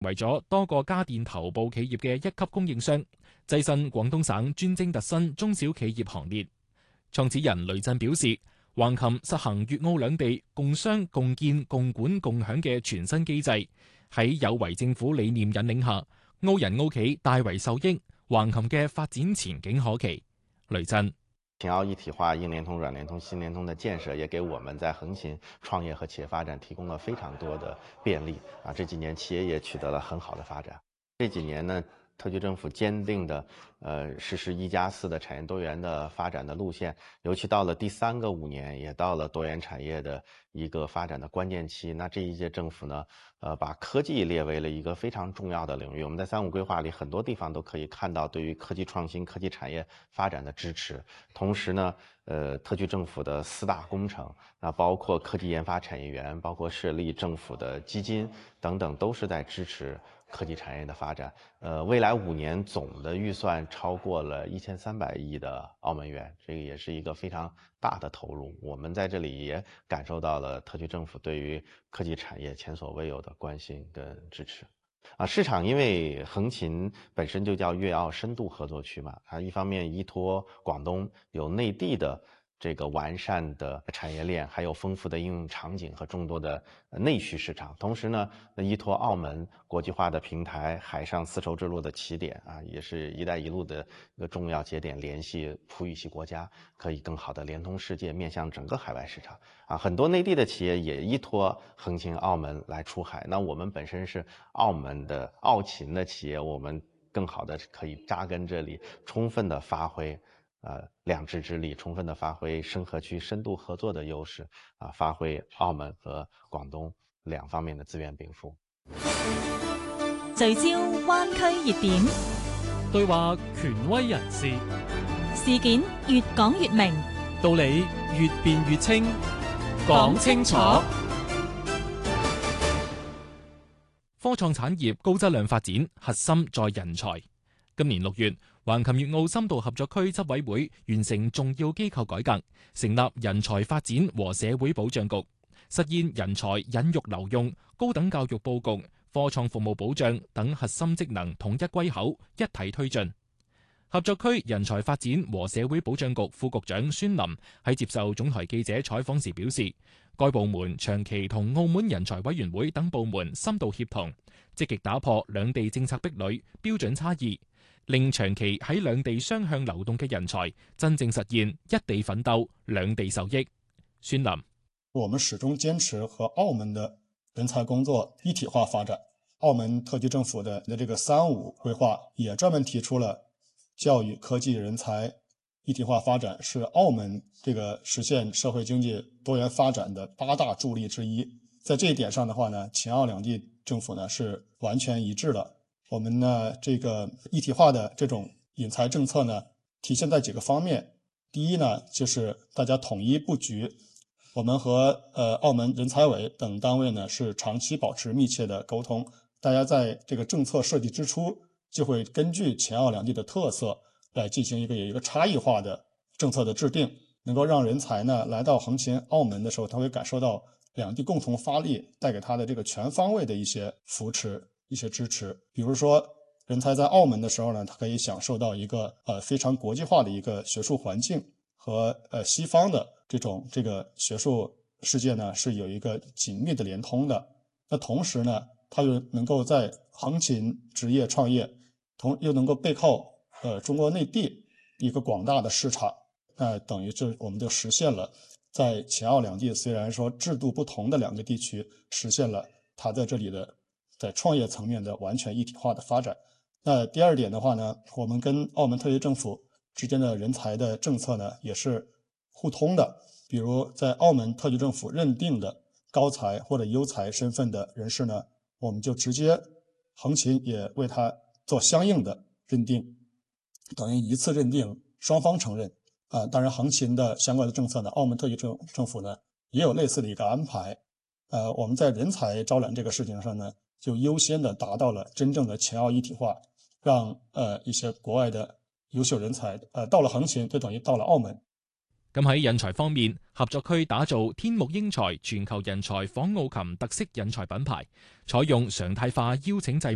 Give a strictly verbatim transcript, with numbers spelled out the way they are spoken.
為咗多個家電頭部企業嘅一級供應商，躋身廣東省專精特新中小企業行列。創始人雷震表示，橫琴實行粵澳兩地共商共建共管共享嘅全新機制，喺有為政府理念引領下，澳人澳企大為受益，橫琴嘅發展前景可期。雷震。 秦澳一體化、硬聯通、軟聯通、新聯通的建設，也給我們在橫琴創業和企業發展提供了非常多的便利啊！這幾年企業也取得了很好的發展。這幾年呢，特區政府堅定的呃實施一加四的產業多元的發展的路線，尤其到了第三個五年，也到了多元產業的一個發展的關鍵期。那這一屆政府呢，呃把科技列為了一個非常重要的領域。我們在三五規劃裏很多地方都可以看到對於科技創新、科技產業發展的支持。同時呢，呃特區政府的四大工程，那包括科技研發產業園，包括設立政府的基金等等，都是在支持科技產業的發展。呃未來五年總的預算超過了一千三百億的澳門元，這個也是一個非常大的投入。我們在這裏也感受到了特區政府對於科技產業前所未有的關心跟支持。啊，市場因為橫琴本身就叫粵澳深度合作區嘛，它一方面依託廣東有內地的這個完善的產業鏈，還有豐富的應用場景和眾多的內需市場。同時呢，依託澳門國際化的平台，海上絲綢之路的起點啊，也是一帶一路的一個重要節點，聯繫葡語系國家，可以更好的連通世界，面向整個海外市場。啊，很多內地的企業也依託橫琴澳門來出海。那我們本身是澳門的澳勤的企業，我們更好的可以扎根這裡，充分的發揮呃，兩支之力，充分的發揮深合區深度合作的優勢，啊，發揮澳門和廣東兩方面的資源稟賦。 聚焦灣區熱點， 對話權威人士， 事件越講越明， 道理越辯越清，講清楚。 科創產業高質量發展，核心在人才。今年六月，橫琴粵澳深度合作區執委會完成重要機構改革，成立人才發展和社會保障局，實現人才引育留用、高等教育佈局、科創服務保障等核心職能統一歸口，一體推進。合作區人才發展和社會保障局副局長孫林喺接受總台記者採訪時表示，該部門長期同澳門人才委員會等部門深度協同，積極打破兩地政策壁壘、標準差異，令長期喺兩地雙向流動嘅人才真正實現一地奮鬥、兩地受益。孫林： 我們始終堅持和澳門的人才工作一體化發展。澳門特區政府的這個三五規劃也專門提出了教育、科技、人才一體化發展是澳門這個實現社會經濟多元發展的八大助力之一。在這一點上的話呢，秦澳兩地政府呢是完全一致的。我們呢這個一體化的這種引才政策呢，體現在幾個方面。第一呢，就是大家統一布局。我們和呃澳門人才委等單位呢是長期保持密切的溝通。大家在這個政策設計之初，就會根據秦澳兩地的特色來進行一個有一個差異化的政策的制定，能夠讓人才呢來到橫琴澳門的時候，他會感受到兩地共同發力帶給他的這個全方位的一些扶持、一些支持。比如說，人才在澳門的時候呢，他可以享受到一個呃非常國際化的一個學術環境和呃西方的這種這個學術世界呢是有一個緊密的連通的。那同時呢，他又能夠在橫琴職業創業，同又能夠背靠呃中國內地一個廣大的市場，那、呃、等於就我們就實現了在秦澳兩地雖然說制度不同的兩個地區，實現了它在這裡的在創業層面的完全一體化的發展。那第二點的話呢，我們跟澳門特區政府之間的人才的政策呢也是互通的。比如在澳門特區政府認定的高才或者優才身份的人士呢，我們就直接橫琴也為他做相應的認定，等於一次認定，雙方承認啊。當然，橫琴的相關的政策呢，澳門特區政政府呢也有類似的一個安排。呃，我們在人才招攬這個事情上呢，就優先的達到了真正的秦澳一體化，讓呃一些國外的優秀人才呃到了橫琴，就等於到了澳門。 咁喺人才方面，合作區打造天目英才全球人才訪澳琴特色人才品牌，採用常態化邀請制。